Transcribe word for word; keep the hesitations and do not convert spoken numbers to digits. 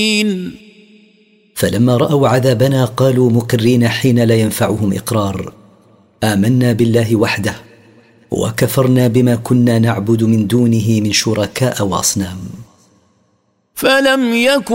فلما رأوا عذابنا قالوا مقرين حين لا ينفعهم إقرار: آمنا بالله وحده وكفرنا بما كنا نعبد من دونه من شركاء وأصنام. فلم يكن